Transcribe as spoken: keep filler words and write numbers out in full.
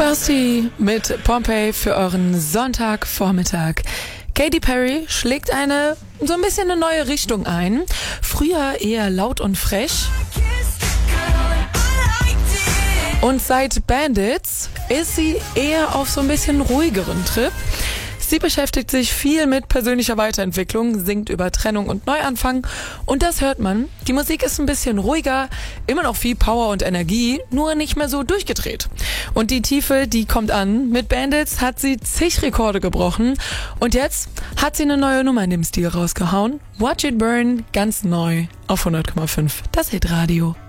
Basti mit Pompeii für euren Sonntagvormittag. Katy Perry schlägt eine, so ein bisschen eine neue Richtung ein. Früher eher laut und frech. Und seit Bandits ist sie eher auf so ein bisschen ruhigeren Trip. Sie beschäftigt sich viel mit persönlicher Weiterentwicklung, singt über Trennung und Neuanfang. Und das hört man. Die Musik ist ein bisschen ruhiger, immer noch viel Power und Energie, nur nicht mehr so durchgedreht. Und die Tiefe, die kommt an. Mit Bandits hat sie zig Rekorde gebrochen. Und jetzt hat sie eine neue Nummer in dem Stil rausgehauen. Watch It Burn, ganz neu auf hundert Komma fünf. Das Hitradio.